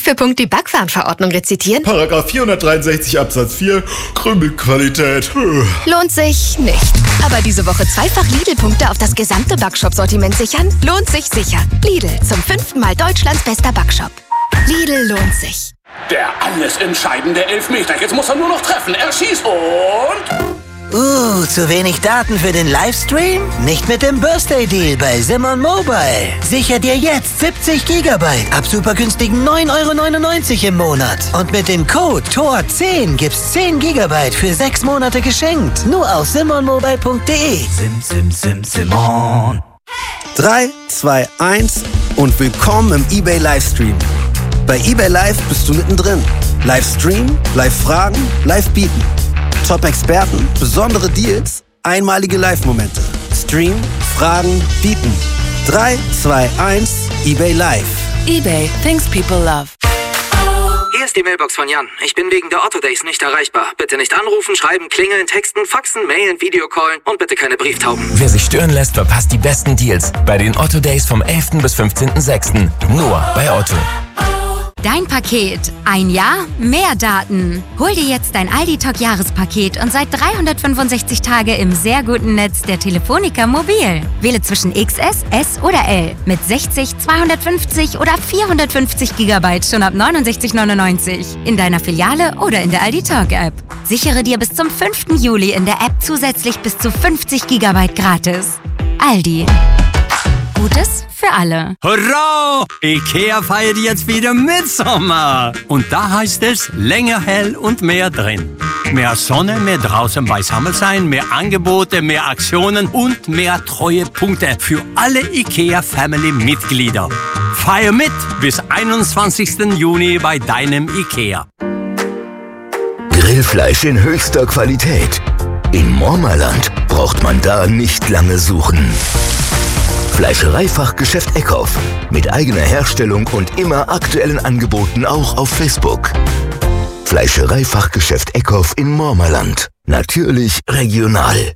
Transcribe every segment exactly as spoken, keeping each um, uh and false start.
für Punkt die Backwarenverordnung rezitieren? Paragraph vierhundertdreiundsechzig Absatz vier, Krümelqualität. Lohnt sich nicht. Aber diese Woche zweifach Lidl-Punkte auf das gesamte Backshop-Sortiment sichern? Lohnt sich sicher. Lidl, zum fünften Mal Deutschlands bester Backshop. Lidl lohnt sich. Der alles entscheidende Elfmeter. Jetzt muss er nur noch treffen. Er schießt und... Uh, zu wenig Daten für den Livestream? Nicht mit dem Birthday-Deal bei Simon Mobile. Sicher dir jetzt siebzig Gigabyte ab super günstigen neun Euro neunundneunzig im Monat. Und mit dem Code T O R zehn gibt's zehn Gigabyte für sechs Monate geschenkt. Nur auf simon mobile punkt de. Sim, sim, sim, Simon. drei, zwei, eins und willkommen im eBay Livestream. Bei eBay Live bist du mittendrin. Livestream, Live-Fragen, Live-Bieten. Top-Experten, besondere Deals, einmalige Live-Momente. Stream, Fragen, Bieten. drei, zwei, eins, eBay Live. eBay, things people love. Hier ist die Mailbox von Jan. Ich bin wegen der Otto Days nicht erreichbar. Bitte nicht anrufen, schreiben, klingeln, texten, faxen, mailen, Videocallen und bitte keine Brieftauben. Wer sich stören lässt, verpasst die besten Deals bei den Otto Days vom elften bis fünfzehnten sechsten Nur bei Otto. Dein Paket. Ein Jahr, mehr Daten. Hol dir jetzt dein Aldi-Talk-Jahrespaket und sei dreihundertfünfundsechzig Tage im sehr guten Netz der Telefonica Mobil. Wähle zwischen X S, S oder L mit sechzig, zweihundertfünfzig oder vierhundertfünfzig Gigabyte schon ab neunundsechzig neunundneunzig in deiner Filiale oder in der Aldi-Talk-App. Sichere dir bis zum fünften Juli in der App zusätzlich bis zu fünfzig Gigabyte gratis. Aldi. Gutes für alle. Hurra! IKEA feiert jetzt wieder Mitsommer. Und da heißt es länger hell und mehr drin. Mehr Sonne, mehr draußen beisammen sein, mehr Angebote, mehr Aktionen und mehr Treuepunkte für alle IKEA-Family-Mitglieder. Feier mit bis einundzwanzigsten Juni bei deinem IKEA. Grillfleisch in höchster Qualität. In Mormerland braucht man da nicht lange suchen. Fleischereifachgeschäft Eckhoff. Mit eigener Herstellung und immer aktuellen Angeboten auch auf Facebook. Fleischereifachgeschäft Eckhoff in Mormerland. Natürlich regional.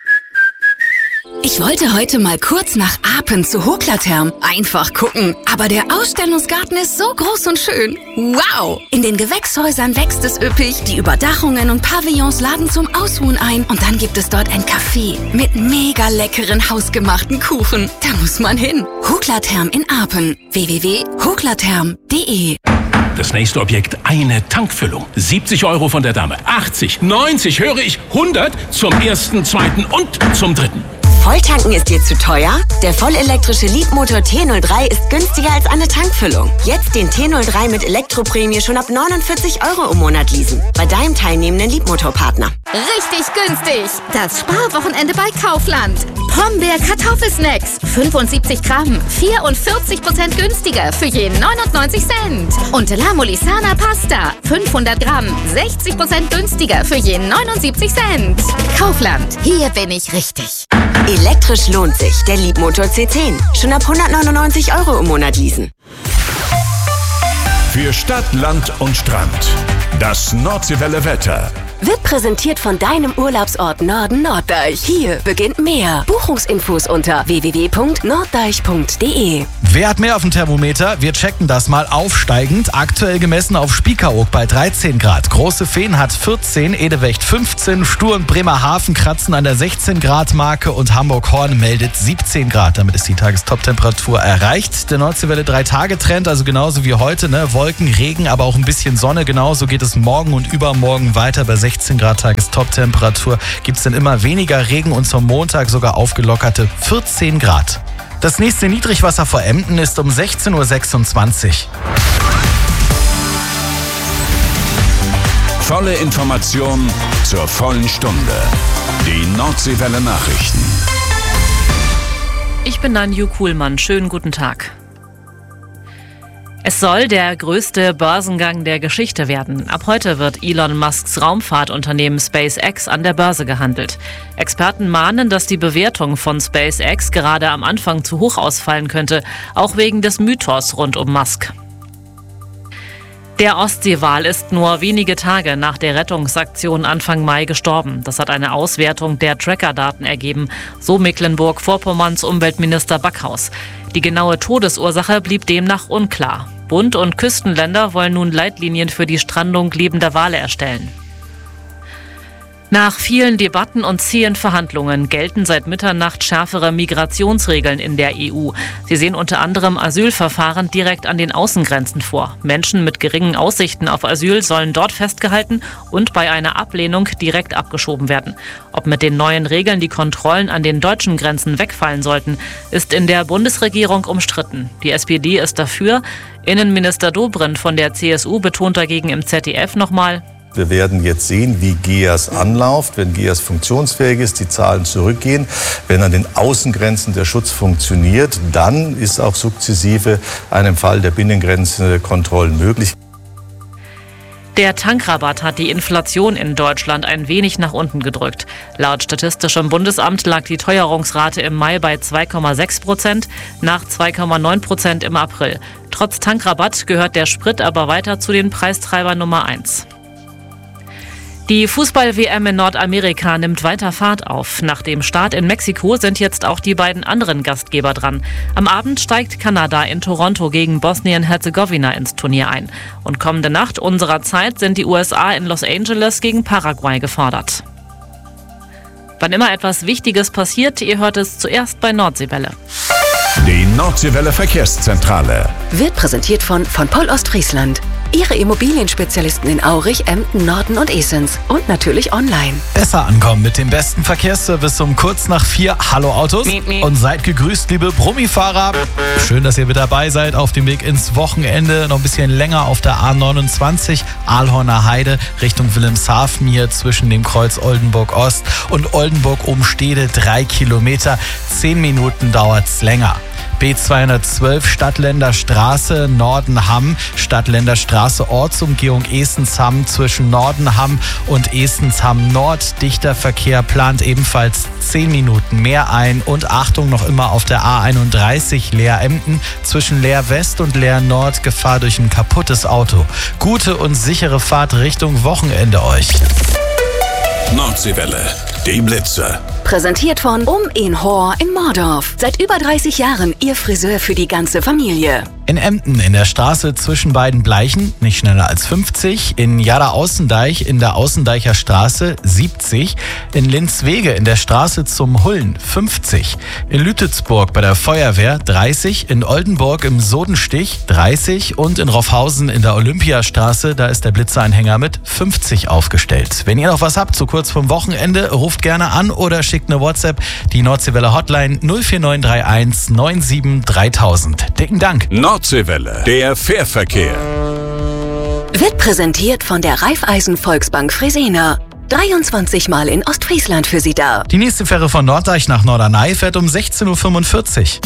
Ich wollte heute mal kurz nach Apen zu Hoklatherm. Einfach gucken. Aber der Ausstellungsgarten ist so groß und schön. Wow! In den Gewächshäusern wächst es üppig. Die Überdachungen und Pavillons laden zum Ausruhen ein. Und dann gibt es dort ein Café mit mega leckeren hausgemachten Kuchen. Da muss man hin. Hoklatherm in Apen. w w w punkt hoklatherm punkt de. Das nächste Objekt, eine Tankfüllung. siebzig Euro von der Dame. achtzig, neunzig, höre ich, hundert zum ersten, zweiten und zum dritten. Volltanken ist dir zu teuer? Der vollelektrische Leapmotor T null drei ist günstiger als eine Tankfüllung. Jetzt den T null drei mit Elektroprämie schon ab neunundvierzig Euro im Monat leasen. Bei deinem teilnehmenden Leapmotor-Partner. Richtig günstig. Das Sparwochenende bei Kaufland. Pombeer Kartoffelsnacks. fünfundsiebzig Gramm. vierundvierzig Prozent günstiger für je neunundneunzig Cent. Und La Molisana Pasta. fünfhundert Gramm. sechzig Prozent günstiger für je neunundsiebzig Cent. Kaufland. Hier bin ich richtig. Elektrisch lohnt sich. Der Leapmotor C zehn. Schon ab hundertneunundneunzig Euro im Monat leasen. Für Stadt, Land und Strand. Das Nordseewelle Wetter. Wird präsentiert von deinem Urlaubsort Norden Norddeich. Hier beginnt mehr. Buchungsinfos unter w w w punkt norddeich punkt de. Wer hat mehr auf dem Thermometer? Wir checken das mal aufsteigend. Aktuell gemessen auf Spiekeroog bei dreizehn Grad. Große Fehn hat vierzehn, Edewecht fünfzehn, Stur und Bremerhaven kratzen an der sechzehn Grad Marke und Hamburg-Horn meldet siebzehn Grad. Damit ist die Tagestoptemperatur erreicht. Der Nordseewelle drei Tage Trend, also genauso wie heute, ne? Wolken, Regen, aber auch ein bisschen Sonne. Genauso geht es morgen und übermorgen weiter bei sechzehn Grad Tagestoptemperatur. Gibt es dann immer weniger Regen und zum Montag sogar aufgelockerte vierzehn Grad. Das nächste Niedrigwasser vor Emden ist um sechzehn Uhr sechsundzwanzig. Volle Information zur vollen Stunde. Die Nordseewelle Nachrichten. Ich bin Nanju Kuhlmann. Schönen guten Tag. Es soll der größte Börsengang der Geschichte werden. Ab heute wird Elon Musks Raumfahrtunternehmen SpaceX an der Börse gehandelt. Experten mahnen, dass die Bewertung von SpaceX gerade am Anfang zu hoch ausfallen könnte, auch wegen des Mythos rund um Musk. Der Ostseewal ist nur wenige Tage nach der Rettungsaktion Anfang Mai gestorben. Das hat eine Auswertung der Trackerdaten ergeben, so Mecklenburg-Vorpommerns Umweltminister Backhaus. Die genaue Todesursache blieb demnach unklar. Bund und Küstenländer wollen nun Leitlinien für die Strandung lebender Wale erstellen. Nach vielen Debatten und zähen Verhandlungen gelten seit Mitternacht schärfere Migrationsregeln in der E U. Sie sehen unter anderem Asylverfahren direkt an den Außengrenzen vor. Menschen mit geringen Aussichten auf Asyl sollen dort festgehalten und bei einer Ablehnung direkt abgeschoben werden. Ob mit den neuen Regeln die Kontrollen an den deutschen Grenzen wegfallen sollten, ist in der Bundesregierung umstritten. Die S P D ist dafür. Innenminister Dobrindt von der C S U betont dagegen im Z D F nochmal: Wir werden jetzt sehen, wie G E A S anläuft, wenn G E A S funktionsfähig ist, die Zahlen zurückgehen. Wenn an den Außengrenzen der Schutz funktioniert, dann ist auch sukzessive ein Fall der Binnengrenzenkontrollen möglich. Der Tankrabatt hat die Inflation in Deutschland ein wenig nach unten gedrückt. Laut Statistischem Bundesamt lag die Teuerungsrate im Mai bei zwei Komma sechs Prozent, nach zwei Komma neun Prozent im April. Trotz Tankrabatt gehört der Sprit aber weiter zu den Preistreibern Nummer eins. Die Fußball-W M in Nordamerika nimmt weiter Fahrt auf. Nach dem Start in Mexiko sind jetzt auch die beiden anderen Gastgeber dran. Am Abend steigt Kanada in Toronto gegen Bosnien-Herzegowina ins Turnier ein. Und kommende Nacht unserer Zeit sind die U S A in Los Angeles gegen Paraguay gefordert. Wann immer etwas Wichtiges passiert, ihr hört es zuerst bei Nordseewelle. Die Nordseewelle Verkehrszentrale Wird präsentiert von von Poll Ostfriesland. Ihre Immobilienspezialisten in Aurich, Emden, Norden und Esens. Und natürlich online. Besser ankommen mit dem besten Verkehrsservice um kurz nach vier. Hallo Autos. Miep, miep. Und seid gegrüßt, liebe Brummifahrer. Schön, dass ihr mit dabei seid auf dem Weg ins Wochenende. Noch ein bisschen länger auf der A neunundzwanzig, Aalhorner Heide, Richtung Wilhelmshaven hier zwischen dem Kreuz Oldenburg Ost und Oldenburg Umstede. Drei Kilometer. Zehn Minuten dauert's länger. B zweihundertzwölf Stadtländer Straße Nordenham, Stadtländer Straße Ortsumgehung Estensham zwischen Nordenham und Estensham Nord. Dichter Verkehr plant ebenfalls zehn Minuten mehr ein. Und Achtung, noch immer auf der A einunddreißig Leer-Emden zwischen Leer West und Leer Nord Gefahr durch ein kaputtes Auto. Gute und sichere Fahrt Richtung Wochenende euch. Nordseewelle, die Blitze. Präsentiert von Um in Hor in Mordorf. Seit über dreißig Jahren Ihr Friseur für die ganze Familie. In Emden in der Straße zwischen beiden Bleichen nicht schneller als fünfzig. In Jada-Außendeich in der Außendeicher Straße siebzig. In Linzwege in der Straße zum Hullen fünfzig. In Lütetsburg bei der Feuerwehr dreißig. In Oldenburg im Sodenstich dreißig. Und in Roffhausen in der Olympiastraße, da ist der Blitzeanhänger mit fünfzig aufgestellt. Wenn ihr noch was habt, so kurz vorm Wochenende, ruft gerne an oder schickt eine WhatsApp. Die Nordseewelle Hotline null vier neun drei eins neun sieben dreitausend. Dicken Dank. Nordseewelle, der Fährverkehr. Wird präsentiert von der Raiffeisen Volksbank Fresena. dreiundzwanzig Mal in Ostfriesland für Sie da. Die nächste Fähre von Norddeich nach Norderney fährt um sechzehn Uhr fünfundvierzig.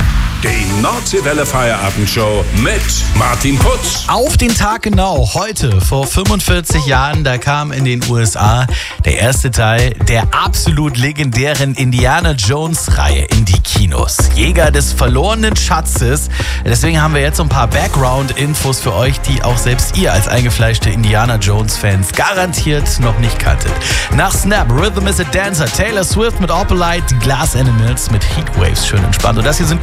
Die Nordseewelle Feierabendshow mit Martin Putz. Auf den Tag genau, heute vor fünfundvierzig Jahren, da kam in den U S A der erste Teil der absolut legendären Indiana Jones Reihe in die Kinos. Jäger des verlorenen Schatzes. Deswegen haben wir jetzt so ein paar Background-Infos für euch, die auch selbst ihr als eingefleischte Indiana Jones-Fans garantiert noch nicht kanntet. Nach Snap, Rhythm is a Dancer, Taylor Swift mit Opalite, Glass Animals mit Heatwaves, schön entspannt. Und das hier sind